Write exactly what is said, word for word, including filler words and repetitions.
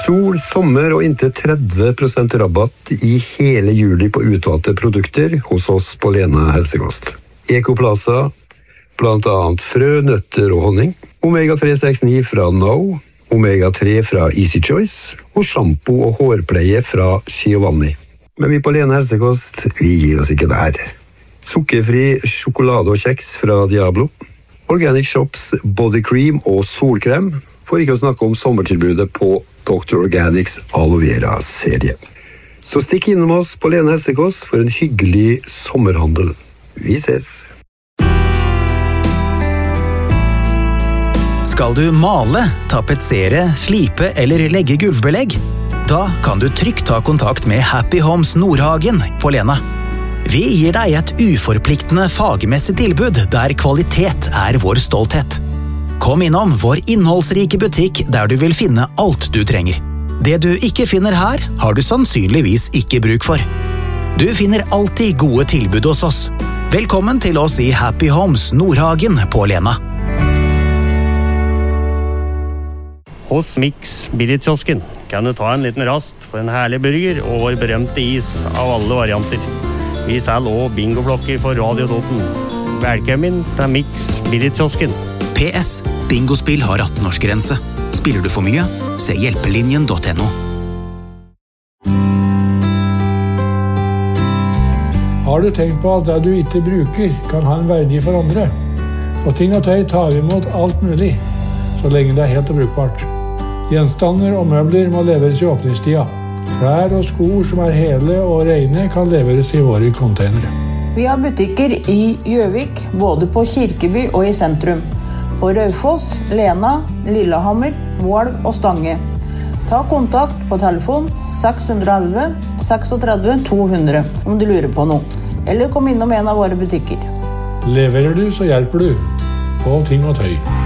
Sol, sommer og inntil tretti prosent rabatt i hele juli på utvalgte produkter hos oss på Lena Helsekost. Ekoplaza, blant annet frø, nøtter og honning, omega tre seks ni fra Now, omega tre fra Easy Choice og shampoo og hårpleie fra Giovanni. Men vi på Lena Helsekost, vi gir oss ikke der. Sukkerfri sjokolade og kjeks fra Diablo, Organic Shops body cream og solkrem, for ikke å snakke om sommertilbudet på doktor Organics Aloe Vera-serie. Så stikk innom oss på Lena Helsekost for en hyggelig sommerhandel. Vi ses! Skal du male, tapetsere, slipe eller legge gulvbelegg? Da kan du trygt ta kontakt med Happy Homes Nordhagen på Lena. Vi gir deg et uforpliktende fagmessig tilbud der kvalitet er vår stolthet. Kom innom vår innholdsrike butikk der du vil finne alt du trenger. Det du ikke finner her, har du sannsynligvis ikke bruk for. Du finner alltid gode tilbud hos oss. Velkommen til oss i Happy Homes Nordhagen på Lena. Hos Mix Billigkiosken kan du ta en liten rast på en herlig burger og vår berømte is av alle varianter. Vi selger også bingoblokker for Radio Toten. Velkommen til Mix Billigkiosken. P S. Bingospill har atten-årsgrense. Spiller du for mye? Se hjelpelinjen punktum no. Har du tenkt på at det du ikke bruker kan ha en verdi for andre? Og ting og tøy tar vi imot alt mulig, så lenge det er helt og brukbart. Gjenstander og møbler må leveres i åpningstida. Klær og sko som er hele og rene kan leveres i våre containere. Vi har butikker i Gjøvik, både på Kirkeby og i sentrum. På Raufoss, Lena, Lillehammer, Mål og Stange. Ta kontakt på telefon seks ett ett, seks tre to hundre om du lurer på noe. Eller kom innom en av våre butikker. Leverer du, så hjelper du. På ting og tøy.